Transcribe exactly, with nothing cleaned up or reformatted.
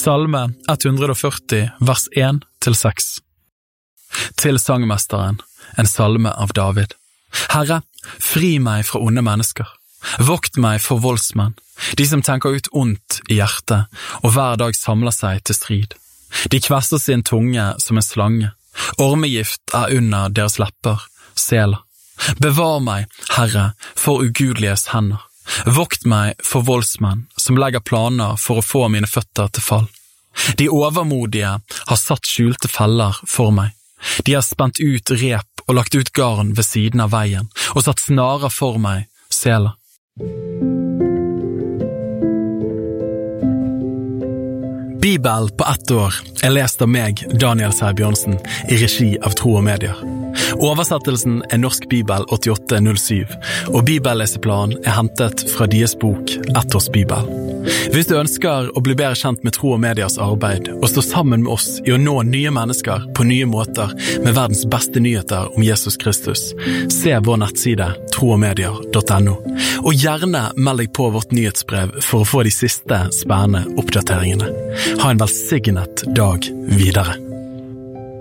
Salme ett hundre og førti, vers én til seks. Til sangmesteren, en salme av David. Herre, fri meg fra onde mennesker. Vokt meg for voldsmenn, de som tenker ut ondt i hjertet, og hver dag samler seg til strid. De kvesser sin tunge som en slange. Ormegift er under deres lepper, Sela. Bevar meg, Herre, for ugudeliges hender. Vokt meg for voldsmenn, som legger planer for å få mine føtter til fall. De overmodige har satt skjulte feller for meg. De har spent ut rep og lagt ut garn ved siden av veien, og satt snarer for meg, Sela. Bibel på ett år er lest av meg, Daniel Sæbjørnsen, i regi av Tro og Medier. Oversettelsen er Norsk Bibel åttiåtte null syv, og bibelleseplanen er hentet fra deres bok Ett års Bibel. Hvis du ønsker å bli bedre kjent med Tro og Mediers arbeid, og stå sammen med oss i å nå nye mennesker på nye måter med verdens beste nyheter om Jesus Kristus, se vår nettside tro og medier punktum no, og gjerne meld deg på vårt nyhetsbrev for å få de siste spennende oppdateringene. Ha en velsignet dag videre.